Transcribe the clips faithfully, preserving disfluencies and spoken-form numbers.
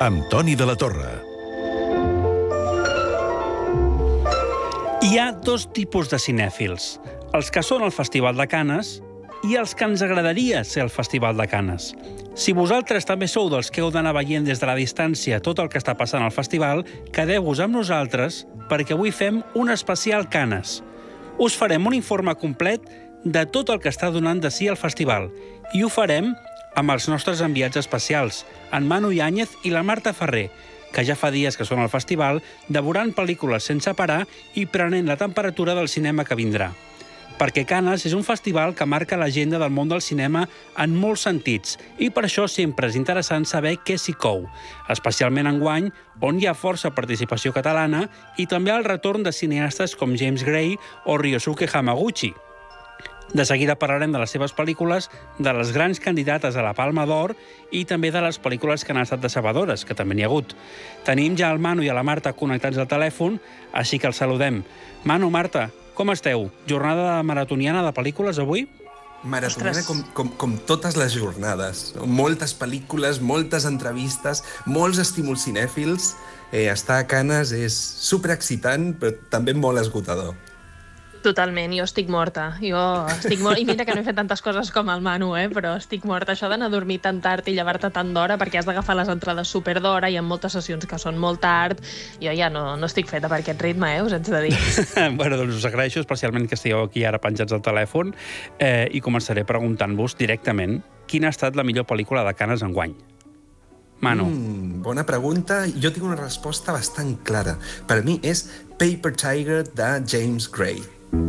amb Toni de la Torre. Hi ha dos tipus de cinèfils, els que són al Festival de Canes i els que ens agradaria ser al Festival de Canes. Si vosaltres també sou dels que heu d'anar veient des de la distància tot el que està passant al festival, quedeu-vos amb nosaltres perquè avui fem un especial Canes. Us farem un informe complet de tot el que està donant de si al festival i ho farem amb els nostres enviats especials, en Manu Yáñez i la Marta Ferrer, que ja fa dies que són al festival, devorant pel·lícules sense parar i prenent la temperatura del cinema que vindrà. Perquè Canes és un festival que marca l'agenda del món del cinema en molts sentits i per això sempre és interessant saber què s'hi cou, especialment enguany, on hi ha força participació catalana i també el retorn de cineastes com James Gray o Ryosuke Hamaguchi. De seguida parlarem de les seves pel·lícules, de les grans candidates a la Palma d'Or i també de les pel·lícules que han estat decebedores, que també n'hi ha hagut. Tenim ja el Manu i a la Marta connectats al telèfon, així que els saludem. Manu, Marta, com esteu? Jornada maratoniana de pel·lícules avui? Maratoniana com, com, com totes les jornades. Moltes pel·lícules, moltes entrevistes, molts estímuls cinèfils. Eh, estar a Canes és superexcitant, però també molt esgotador. Totalment, jo estic morta. Jo estic morta. I mira que no he fet tantes coses com el Manu, eh? Però estic morta. Això d'anar a dormir tan tard i llevar-te tant d'hora perquè has d'agafar les entrades super d'hora i hi ha moltes sessions que són molt tard. Jo ja no, no estic feta per aquest ritme, eh? Us haig de dir. Bueno, doncs us agraeixo especialment que estigueu aquí ara penjats al telèfon eh, i començaré preguntant-vos directament quina ha estat la millor pel·lícula de Canes enguany. Manu. Mm, bona pregunta. Jo tinc una resposta bastant clara. Per mi és Paper Tiger de James Gray.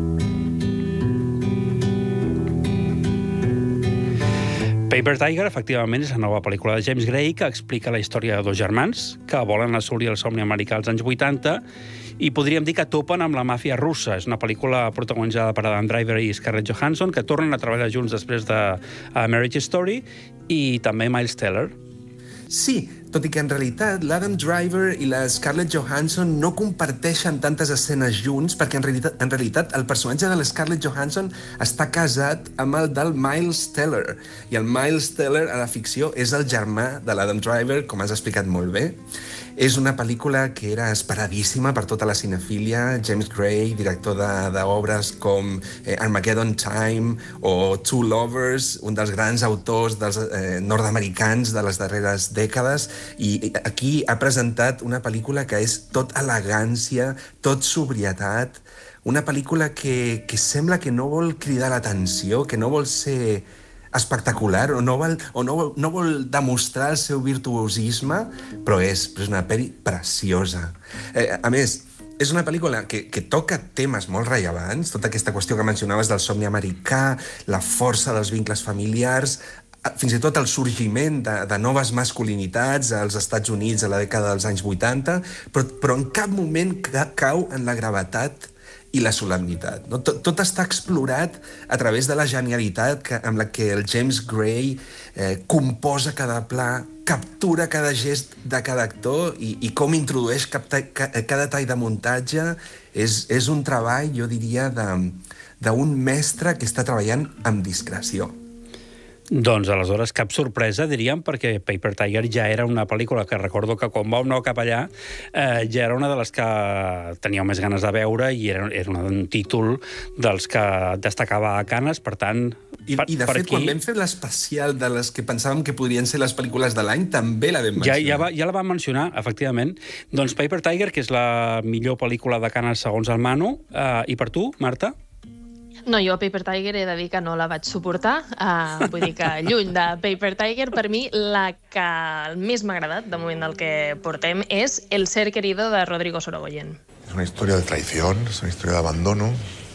Paper Tiger, efectivament, és la nova pel·lícula de James Gray que explica la història de dos germans que volen assolir el somni americà als anys vuitanta i podríem dir que topen amb la màfia russa. És una pel·lícula protagonitzada per Adam Driver i Scarlett Johansson que tornen a treballar junts després de A Marriage Story i també Miles Teller. Sí, tot i que en realitat l'Adam Driver i la Scarlett Johansson no comparteixen tantes escenes junts perquè en realitat, en realitat el personatge de la Scarlett Johansson està casat amb el del Miles Teller i el Miles Teller a la ficció és el germà de l'Adam Driver, com has explicat molt bé. És una pel·lícula que era esperadíssima per tota la cinefília. James Gray, director d'obres com eh, Armageddon Time o Two Lovers, un dels grans autors dels eh, nord-americans de les darreres dècades, i aquí ha presentat una pel·lícula que és tot elegància, tot sobrietat, una pel·lícula que, que sembla que no vol cridar l'atenció, que no vol ser espectacular o no vol, o no vol, no vol demostrar el seu virtuosisme, però és, és una pel·li preciosa. Eh, a més, és una pel·lícula que, que toca temes molt rellevants, tota aquesta qüestió que mencionaves del somni americà, la força dels vincles familiars, fins i tot el sorgiment de, de noves masculinitats als Estats Units a la dècada dels anys vuitanta, però, però en cap moment ca, cau en la gravetat i la solemnitat. No? Tot, tot està explorat a través de la genialitat que, amb la que el James Gray eh, composa cada pla, captura cada gest de cada actor i, i com introdueix cap, ca, cada tall de muntatge. És, és un treball, jo diria, d'un mestre que està treballant amb discreció. Doncs aleshores cap sorpresa, diríem, perquè Paper Tiger ja era una pel·lícula que recordo que quan vam anar cap allà eh, ja era una de les que teníeu més ganes de veure i era, era un títol dels que destacava a Canes, per tant... I, i de fet, aquí, quan vam fer l'especial de les que pensàvem que podrien ser les pel·lícules de l'any, també la vam mencionar. Ja, ja, va, ja la vam mencionar, efectivament. Doncs Paper Tiger, que és la millor pel·lícula de Canes segons el Manu. Eh, I per tu, Marta? No, jo a Paper Tiger he de dir que no la vaig suportar. Uh, vull dir que lluny de Paper Tiger, per mi la que més m'ha agradat, de moment del que portem, és El ser querido de Rodrigo Sorogoyen. Es una historia de traición, es una historia de abandono,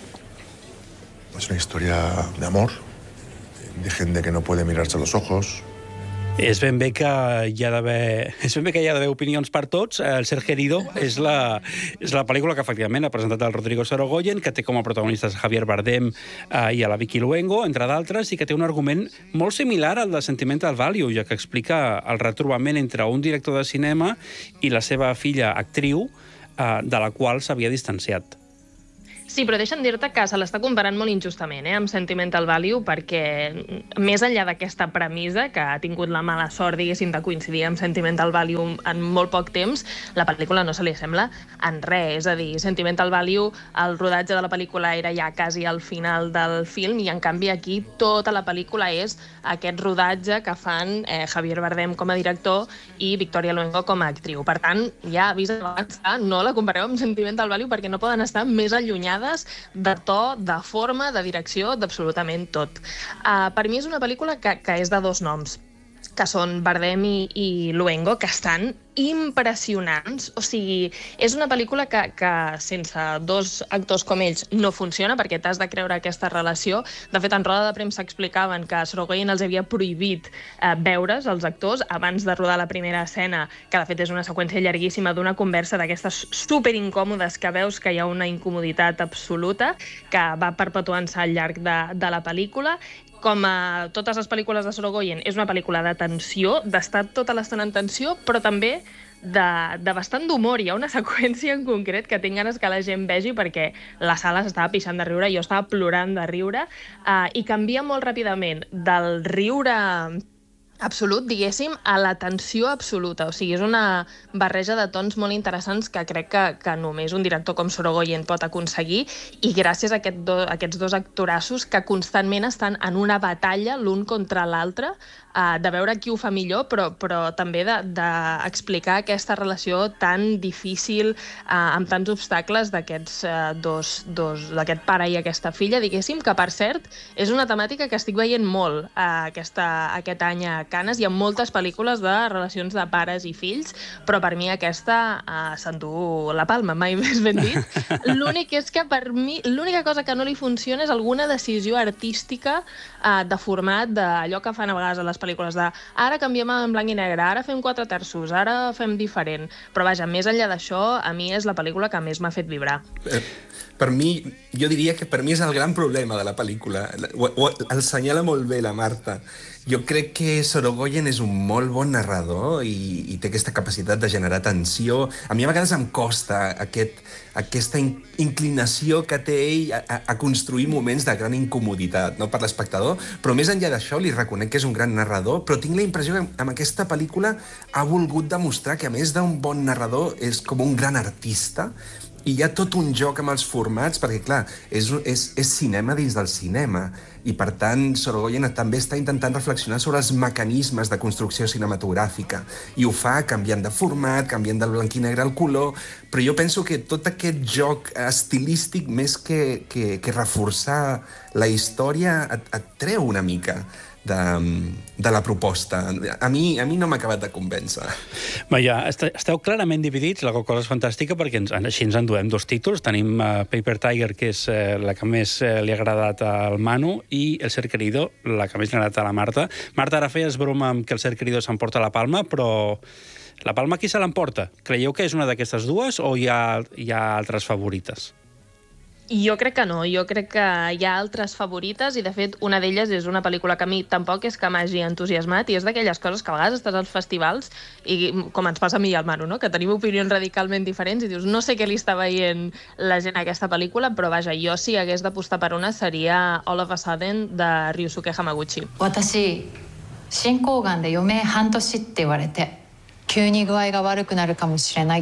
es una historia de amor, de gente que no puede mirarse a los ojos. És ben bé que hi ha d'haver és ben bé que hi ha d'haver opinions per tots. El Ser Querido és la, és la pel·lícula que efectivament ha presentat el Rodrigo Sorogoyen, que té com a protagonistes Javier Bardem eh, i a la Vicky Luengo, entre d'altres, i que té un argument molt similar al de Sentimental Value, ja que explica el retrobament entre un director de cinema i la seva filla actriu, eh, de la qual s'havia distanciat. Sí, però deixa'm dir-te que se l'està comparant molt injustament eh, amb Sentimental Value, perquè més enllà d'aquesta premissa, que ha tingut la mala sort, diguéssim, de coincidir amb Sentimental Value en molt poc temps, la pel·lícula no se li sembla en res. És a dir, Sentimental Value, el rodatge de la pel·lícula era ja quasi al final del film, i en canvi aquí tota la pel·lícula és aquest rodatge que fan eh, Javier Bardem com a director i Victoria Luengo com a actriu. Per tant, ja avís abans que no la compareu amb Sentimental Value perquè no poden estar més allunyades de to, de forma, de direcció, d'absolutament tot. Uh, per mi és una pel·lícula que, que és de dos noms, que són Bardem i, i Luengo, que estan impressionants. O sigui, és una pel·lícula que, que sense dos actors com ells no funciona, perquè t'has de creure aquesta relació. De fet, en roda de premsa explicaven que Sorogoyen els havia prohibit eh, veure's, els actors, abans de rodar la primera escena, que de fet és una seqüència llarguíssima d'una conversa d'aquestes superincòmodes que veus que hi ha una incomoditat absoluta que va perpetuant-se al llarg de, de la pel·lícula. Com a totes les pel·lícules de Sorogoyen, és una pel·lícula de tensió, d'estar tota l'estona en tensió, però també de, de bastant d'humor. Hi ha una seqüència en concret que tinc ganes que la gent vegi perquè la sala s'estava pixant de riure, jo estava plorant de riure, uh, i canvia molt ràpidament del riure absolut, diguéssim, a la tensió absoluta. O sigui, és una barreja de tons molt interessants que crec que, que només un director com Sorogoyen pot aconseguir, i gràcies a aquest do, a aquests dos actorassos que constantment estan en una batalla l'un contra l'altre, uh, de veure qui ho fa millor, però, però també d'explicar de, de aquesta relació tan difícil, uh, amb tants obstacles d'aquests uh, dos, dos, d'aquest pare i aquesta filla, diguéssim, que per cert és una temàtica que estic veient molt uh, aquesta, aquest any a Canes. Hi ha moltes pel·lícules de relacions de pares i fills, però per mi aquesta uh, s'endú la palma, mai més ben dit. L'únic és que per mi, l'única cosa que no li funciona és alguna decisió artística uh, de format, d'allò que fan a vegades a les pel·lícules, de ara canviem en blanc i negre, ara fem quatre terços, ara fem diferent. Però vaja, més enllà d'això, a mi és la pel·lícula que més m'ha fet vibrar. Eh, per mi, jo diria que per mi és el gran problema de la pel·lícula. Ho, ho, el senyala molt bé la Marta. Jo crec que Sorogoyen és un molt bon narrador i, i té aquesta capacitat de generar tensió. A mi a vegades em costa aquest, aquesta in, inclinació que té ell a, a construir moments de gran incomoditat, no, per l'espectador, però més enllà d'això li reconec que és un gran narrador, però tinc la impressió que amb aquesta pel·lícula ha volgut demostrar que a més d'un bon narrador és com un gran artista. I hi ha tot un joc amb els formats, perquè, clar, és, és, és cinema dins del cinema. I, per tant, Sorogoyen també està intentant reflexionar sobre els mecanismes de construcció cinematogràfica. I ho fa canviant de format, canviant del blanc i negre al color, però jo penso que tot aquest joc estilístic, més que, que, que reforçar la història, et, et treu una mica de, de la proposta. A mi, a mi no m'ha acabat de convèncer. Vaja, esteu clarament dividits, la cosa és fantàstica, perquè ens, així ens enduem dos títols. Tenim uh, Paper Tiger, que és uh, la que més uh, li ha agradat al Manu, i El ser querido, la que més li ha agradat a la Marta. Marta, ara feies broma amb que El ser querido s'emporta la palma, però la palma qui se l'emporta? Creieu que és una d'aquestes dues o hi ha, hi ha altres favorites? Jo crec que no, jo crec que hi ha altres favorites i, de fet, una d'elles és una pel·lícula que a mi tampoc és que m'hagi entusiasmat i és d'aquelles coses que a vegades estàs als festivals i, com ens passa a mi i al Manu, no? Que tenim opinions radicalment diferents i dius, no sé què li està veient la gent a aquesta pel·lícula, però vaja, jo si hagués d'apostar per una seria All of a Sudden de Ryusuke Hamaguchi. 私、進行がんで余命半年って言われて、急に具合が悪くなるかもしれないって。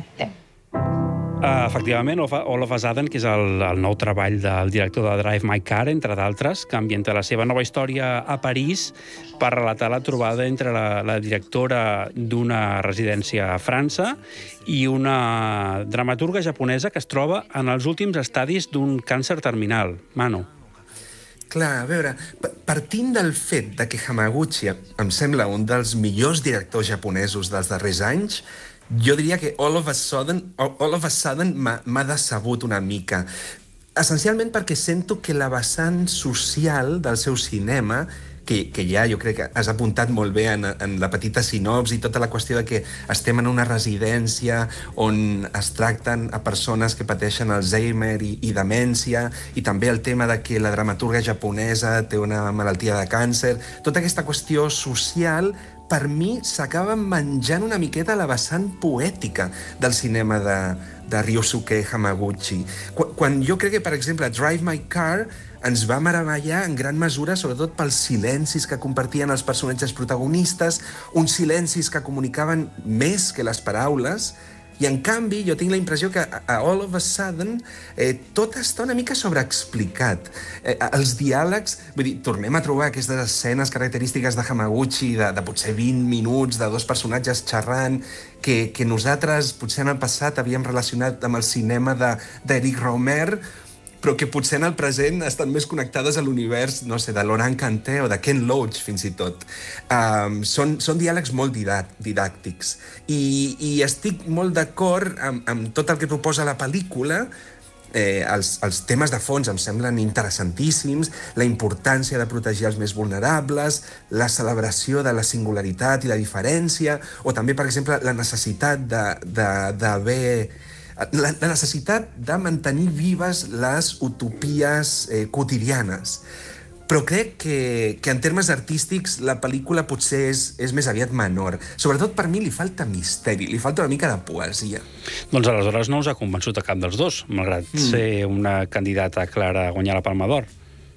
Uh, efectivament, All of a Sudden, que és el, el nou treball del director de Drive My Car, entre d'altres, que ambienta la seva nova història a París per relatar la trobada entre la, la directora d'una residència a França i una dramaturga japonesa que es troba en els últims estadis d'un càncer terminal. Manu. Clar, a veure, partint del fet de que Hamaguchi em sembla un dels millors directors japonesos dels darrers anys, jo diria que All of a Sudden, All of a Sudden m'ha decebut una mica. Essencialment perquè sento que la vessant social del seu cinema, que, que ja jo crec que has apuntat molt bé en, en la petita sinopsi, tota la qüestió de que estem en una residència on es tracten a persones que pateixen Alzheimer i, i demència, i també el tema de que la dramaturga japonesa té una malaltia de càncer, tota aquesta qüestió social per mi s'acaba menjant una miqueta la vessant poètica del cinema de, de Ryosuke Hamaguchi. Quan, quan jo crec que, per exemple, Drive My Car ens va meravellar en gran mesura, sobretot pels silencis que compartien els personatges protagonistes, uns silencis que comunicaven més que les paraules, i en canvi jo tinc la impressió que a All of a Sudden eh, tot està una mica sobreexplicat. Eh, els diàlegs, vull dir, tornem a trobar aquestes escenes característiques de Hamaguchi, de, de potser vint minuts, de dos personatges xerrant, que, que nosaltres potser en el passat havíem relacionat amb el cinema d'Eric Romer, però que potser en el present estan més connectades a l'univers, no sé, de Laurent Canté o de Ken Loach, fins i tot. Um, són, són diàlegs molt didac didàctics. I, I estic molt d'acord amb, amb tot el que proposa la pel·lícula. Eh, els, els temes de fons em semblen interessantíssims, la importància de protegir els més vulnerables, la celebració de la singularitat i la diferència, o també, per exemple, la necessitat d'haver... La, la necessitat de mantenir vives les utopies eh, quotidianes. Però crec que, que en termes artístics la pel·lícula potser és, és més aviat menor. Sobretot per mi li falta misteri, li falta una mica de poesia. Doncs aleshores no us ha convençut a cap dels dos, malgrat mm. ser una candidata clara a guanyar la Palma d'Or.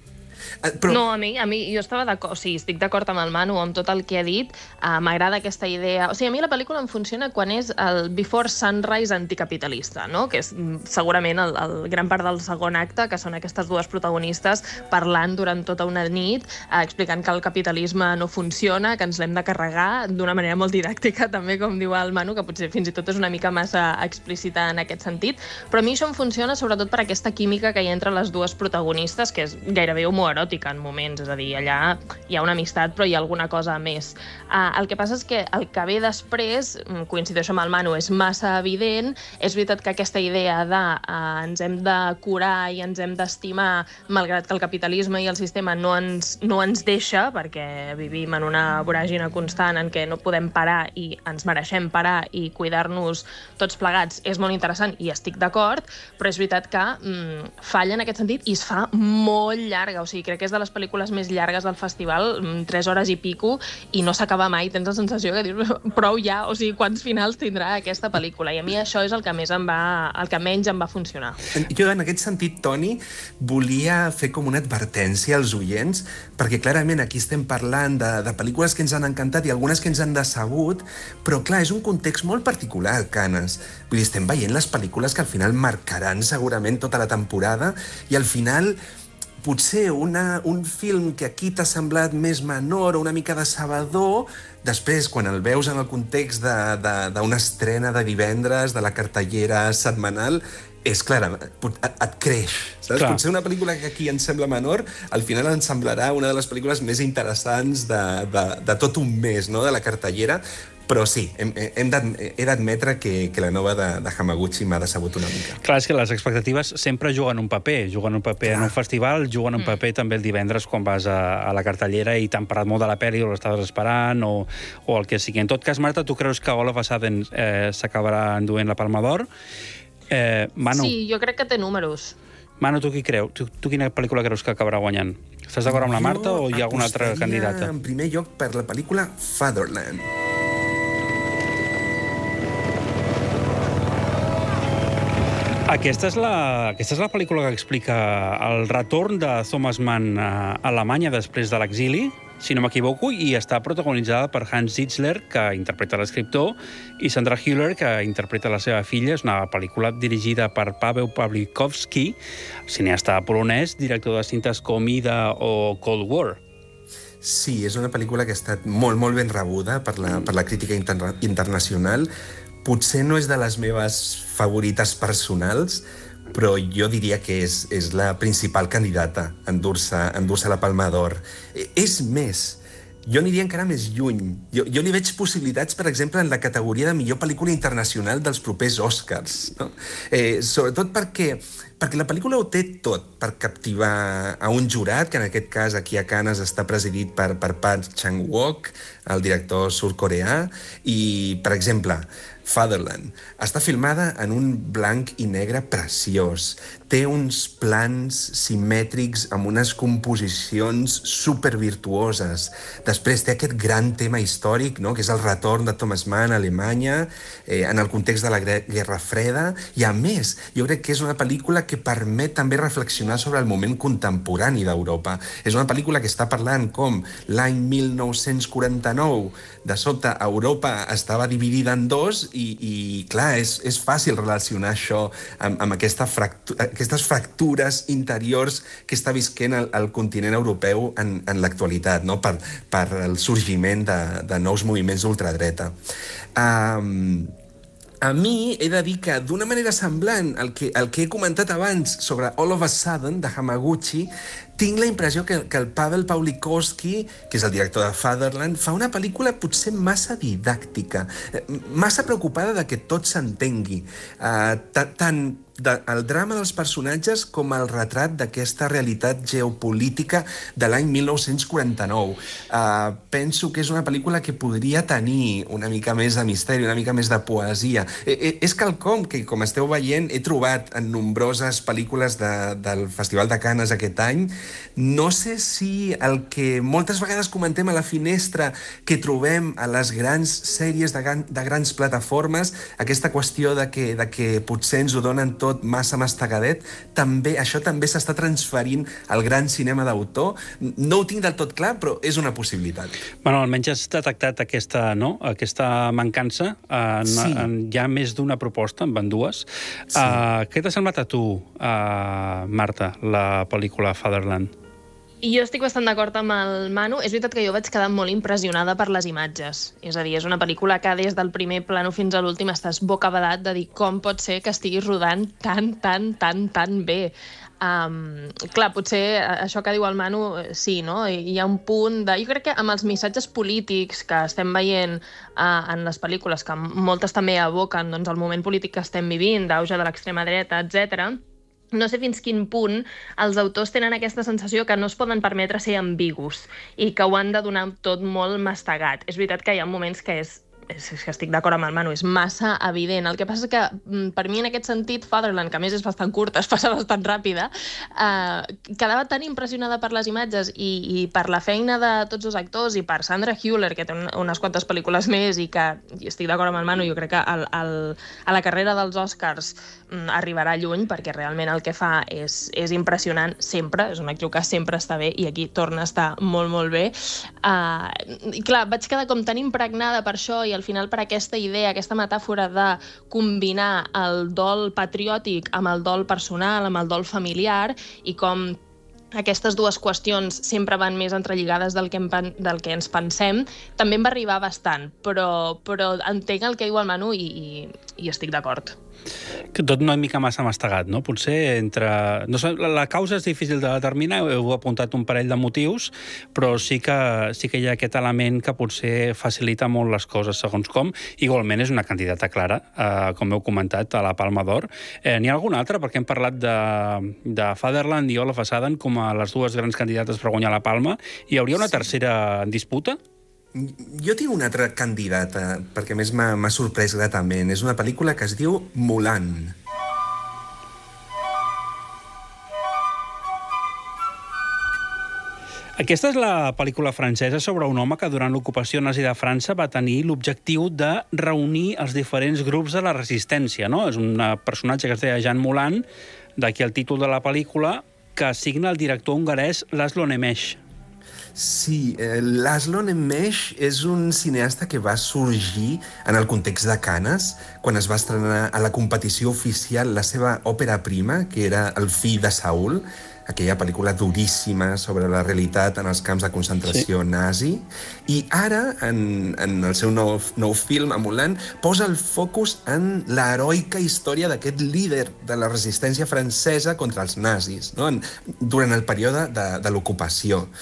Però... No, a mi, a mi jo estava d'acord, o sigui, estic d'acord amb el Manu, amb tot el que ha dit, uh, m'agrada aquesta idea... O sigui, a mi la pel·lícula em funciona quan és el Before Sunrise anticapitalista, no? Que és segurament el, el gran part del segon acte, que són aquestes dues protagonistes parlant durant tota una nit, uh, explicant que el capitalisme no funciona, que ens l'hem de carregar d'una manera molt didàctica, també, com diu el Manu, que potser fins i tot és una mica massa explícita en aquest sentit, però a mi això em funciona sobretot per aquesta química que hi ha entre les dues protagonistes, que és gairebé homoeròtica en moments, és a dir, allà hi ha una amistat però hi ha alguna cosa més. Uh, el que passa és que el que ve després, coincideixo amb el Manu, és massa evident. És veritat que aquesta idea de uh, ens hem de curar i ens hem d'estimar malgrat que el capitalisme i el sistema no ens, no ens deixa, perquè vivim en una voràgina constant en què no podem parar i ens mereixem parar i cuidar-nos tots plegats, és molt interessant i estic d'acord, però és veritat que mm, falla en aquest sentit i es fa molt llarga, o sigui, crec que és de les pel·lícules més llargues del festival, tres hores i pico, i no s'acaba mai. Tens la sensació que dius, prou ja, o sigui, quants finals tindrà aquesta pel·lícula? I a mi això és el que més em va, el que menys em va funcionar. Jo, en aquest sentit, Toni, volia fer com una advertència als oients, perquè clarament aquí estem parlant de, de pel·lícules que ens han encantat i algunes que ens han decebut, però clar, és un context molt particular, Canes. Vull dir, estem veient les pel·lícules que al final marcaran segurament tota la temporada, i al final potser una, un film que aquí t'ha semblat més menor o una mica decebedor, després, quan el veus en el context d'una estrena de divendres, de la cartellera setmanal, és clar, et, et creix. Saps? Potser una pel·lícula que aquí ens sembla menor, al final ens semblarà una de les pel·lícules més interessants de, de, de tot un mes, no?, de la cartellera. Però sí, hem, hem he d'admetre que, que la nova de, de Hamaguchi m'ha decebut una mica. Clar, és que les expectatives sempre juguen un paper. Juguen un paper Clar. en un festival, juguen un paper mm. també el divendres quan vas a, a la cartellera i t'han parat molt de la pel·li o l'estaves esperant o, o el que sigui. En tot cas, Marta, tu creus que All of a Sudden eh, s'acabarà enduent la Palma d'Or? Eh, Manu... Sí, jo crec que té números. Manu, tu qui creus? Tu, tu quina pel·lícula creus que acabarà guanyant? Estàs d'acord amb la Marta o hi ha alguna altra candidata? En primer lloc per la pel·lícula Fatherland. Aquesta és, la, aquesta és la pel·lícula que explica el retorn de Thomas Mann a Alemanya després de l'exili, si no m'equivoco, i està protagonitzada per Hans Zitzler, que interpreta l'escriptor, i Sandra Hüller, que interpreta la seva filla. És una pel·lícula dirigida per Paweł Pawlikowski, cineasta polonès, director de cintes com Ida o Cold War. Sí, és una pel·lícula que ha estat molt, molt ben rebuda per la, per la crítica interna internacional. Potser no és de les meves favorites personals, però jo diria que és, és la principal candidata a endur-se endur-se la Palma d'Or. És més, jo aniria encara més lluny. Jo, jo li veig possibilitats, per exemple, en la categoria de millor pel·lícula internacional dels propers Oscars. No? Eh, sobretot perquè perquè la pel·lícula ho té tot per captivar a un jurat, que en aquest cas aquí a Cannes està presidit per, per Park Chan-wook, el director sud-coreà, i, per exemple, Fatherland està filmada en un blanc i negre preciós. Té uns plans simètrics amb unes composicions supervirtuoses. Després té aquest gran tema històric, no?, que és el retorn de Thomas Mann a Alemanya eh, en el context de la Guerra Freda. I, a més, jo crec que és una pel·lícula que permet també reflexionar sobre el moment contemporani d'Europa. És una pel·lícula que està parlant com l'any mil nou-cents quaranta-nou, de sobte, Europa estava dividida en dos i, i clar, és, és fàcil relacionar això amb, amb aquesta fractu aquestes fractures interiors que està visquent el, el continent europeu en, en l'actualitat, no? per, per el sorgiment de, de nous moviments d'ultradreta. Um, A mi he de dir que, d'una manera semblant al que, al que he comentat abans sobre All of a Sudden, de Hamaguchi, tinc la impressió que, que el Pavel Pawlikowski, que és el director de Fatherland, fa una pel·lícula potser massa didàctica, massa preocupada de que tot s'entengui. Uh, tant de, el drama dels personatges com el retrat d'aquesta realitat geopolítica de l'any mil nou-cents quaranta-nou. Uh, penso que és una pel·lícula que podria tenir una mica més de misteri, una mica més de poesia. Eh, eh, és quelcom que, com esteu veient, he trobat en nombroses pel·lícules de, del Festival de Cannes aquest any. No sé si el que moltes vegades comentem a la finestra que trobem a les grans sèries de, gran, de grans plataformes, aquesta qüestió de que, de que potser ens ho donen tot massa mastegadet, també, això també s'està transferint al gran cinema d'autor. No ho tinc del tot clar, però és una possibilitat. Bueno, almenys has detectat aquesta, no? aquesta mancança en, sí. en ja més d'una proposta, en van dues. Sí. Uh, què t'ha semblat a tu, uh, Marta, la pel·lícula Fatherland? I jo estic bastant d'acord amb el Manu. És veritat que jo vaig quedar molt impressionada per les imatges. És a dir, és una pel·lícula que des del primer plano fins a l'últim estàs bocabadat de dir com pot ser que estiguis rodant tan, tan, tan, tan bé. Um, clar, potser això que diu el Manu, sí, no? Hi ha un punt de... Jo crec que amb els missatges polítics que estem veient uh, en les pel·lícules, que moltes també evoquen doncs, el moment polític que estem vivint, d'auge de l'extrema dreta, etcètera, no sé fins quin punt els autors tenen aquesta sensació que no es poden permetre ser ambigus i que ho han de donar tot molt mastegat. És veritat que hi ha moments que és és que estic d'acord amb el Manu, és massa evident. El que passa és que, per mi, en aquest sentit, Fatherland, que a més és bastant curta, es passa bastant ràpida, eh, quedava tan impressionada per les imatges i, i per la feina de tots els actors i per Sandra Hüller, que té unes quantes pel·lícules més i que, i estic d'acord amb el Manu, jo crec que el, el, a la carrera dels Oscars arribarà lluny, perquè realment el que fa és, és impressionant sempre, és una actriu que sempre està bé i aquí torna a estar molt, molt bé. Eh, i clar, vaig quedar com tan impregnada per això i al final per aquesta idea, aquesta metàfora de combinar el dol patriòtic amb el dol personal, amb el dol familiar, i com aquestes dues qüestions sempre van més entrelligades del que, em, del que ens pensem, també em va arribar bastant, però, però entenc el que diu el Manu i, i, i estic d'acord. Que tot una mica massa mastegat, no? Potser entre... No sé, la causa és difícil de determinar, heu apuntat un parell de motius, però sí que, sí que hi ha aquest element que potser facilita molt les coses, segons com. Igualment és una candidata clara, eh, com heu comentat, a la Palma d'Or. Eh, N'hi ha alguna altra? Perquè hem parlat de, de Fatherland i All of a Sudden com a les dues grans candidates per guanyar la Palma. Hi hauria una sí. tercera en disputa? Jo tinc una altra candidata, perquè a més m'ha sorprès gratament. És una pel·lícula que es diu Mulan. Aquesta és la pel·lícula francesa sobre un home que durant l'ocupació nazi de França va tenir l'objectiu de reunir els diferents grups de la resistència, no? És un personatge que es deia Jean Moulin, d'aquí el títol de la pel·lícula, que assigna el director hongarès Laszlo Nemes. Sí, eh, Laszlo Nemes és un cineasta que va sorgir en el context de Cannes, quan es va estrenar a la competició oficial la seva òpera prima, que era El fill de Saül, aquella pel·lícula duríssima sobre la realitat en els camps de concentració sí. nazi. I ara, en, en el seu nou, nou film, a Mulan, posa el focus en l'heroica història d'aquest líder de la resistència francesa contra els nazis, no? en, durant el període de, de l'ocupació.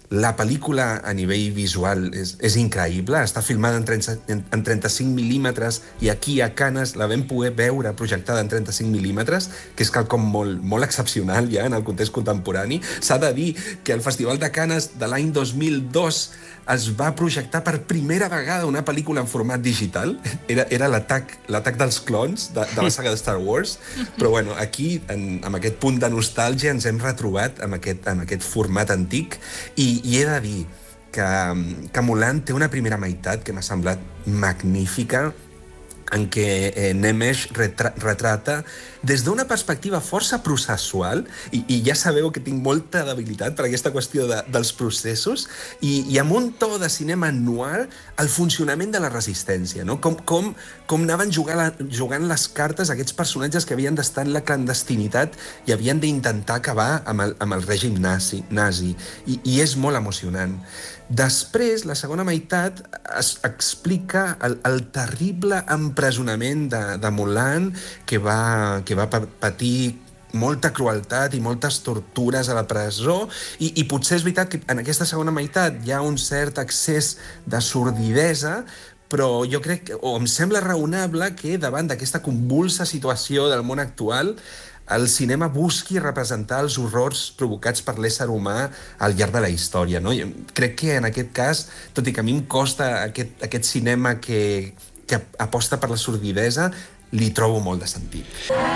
La pel·lícula a nivell visual és, és increïble, està filmada en, trenta, en, en trenta-cinc mil·límetres i aquí a Canes la vam poder veure projectada en trenta-cinc mil·límetres, que és quelcom molt, molt excepcional ja en el context contemporani. S'ha de dir que el Festival de Canes de l'any dos mil dos es va projectar per primera vegada una pel·lícula en format digital. Era, era l'atac l'atac dels clons de, de la saga de Star Wars, però bueno, aquí, en, amb aquest punt de nostàlgia, ens hem retrobat amb aquest, amb aquest format antic i, i he de dir que, que Mulan té una primera meitat que m'ha semblat magnífica, en què eh, Nemesh retra retrata des d'una perspectiva força processual, i, i ja sabeu que tinc molta debilitat per aquesta qüestió de, dels processos, i, i amb un to de cinema noir el funcionament de la resistència, no? Com, com, com anaven jugant, la, jugant les cartes aquests personatges que havien d'estar en la clandestinitat i havien d'intentar acabar amb el, amb el règim nazi, nazi. I, i és molt emocionant. Després, la segona meitat es explica el, el terrible empresonament de, de Mulan, que va, que va patir molta crueltat i moltes tortures a la presó, i, i potser és veritat que en aquesta segona meitat hi ha un cert excés de sordidesa, però jo crec, o em sembla raonable que davant d'aquesta convulsa situació del món actual el cinema busqui representar els horrors provocats per l'ésser humà al llarg de la història, no? Jo crec que en aquest cas, tot i que a mi em costa aquest, aquest cinema que, que aposta per la sordidesa, li trobo molt de sentit.